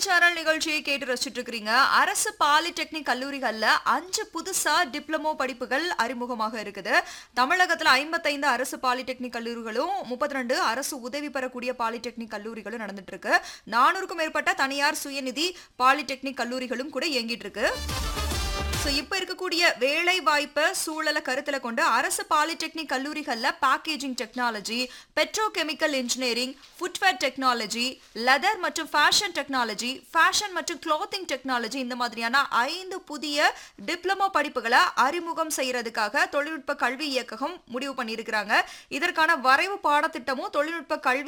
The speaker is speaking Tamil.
கல்விச்சாரல் நிகழ்ச்சியை கேட்டு ரசிச்சுட்டு இருக்கிறீங்க. அரசு பாலிடெக்னிக் கல்லூரிகள்ல 5 புதுசா டிப்ளமோ படிப்புகள் அறிமுகமாக இருக்குது. தமிழகத்துல 55 அரசு பாலிடெக்னிக் கல்லூரிகளும் 32 அரசு உதவி பெறக்கூடிய பாலிடெக்னிக் கல்லூரிகளும் நடந்துட்டு இருக்கு. 400க்கும் மேற்பட்ட தனியார் சுயநிதி பாலிடெக்னிக் கல்லூரிகளும் கூட இயங்கிட்டு இருக்கு. இப்ப இருக்கக்கூடிய வேலை வாய்ப்பு சூழலை கருத்துல கொண்டு அரசு polytechnic கல்லூரிகள்ல packaging technology, petrochemical engineering, footwear technology, leather மற்றும் ஃபேஷன் டெக்னாலஜி, ஃபேஷன் மற்றும் கிளாத்திங் டெக்னாலஜி இந்த மாதிரியான 5 புதிய டிப்ளமோ படிப்புகளை அறிமுகம் செய்யறதுக்காக தொழில்நுட்ப கல்வி இயக்ககம் முடிவு பண்ணியிருக்கிறாங்க. இதற்கான வரைவு பாடத்திட்டமும் தொழில்நுட்ப கல்வி